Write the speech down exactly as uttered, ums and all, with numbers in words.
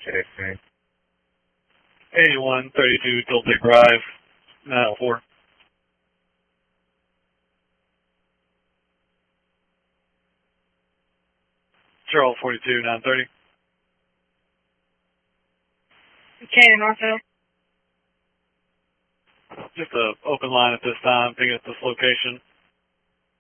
Okay. eighty-one thirty-two Dulce Drive, nine oh four. Charles forty-two, nine thirty. Cannon Northville. Just a open line at this time, being at this location.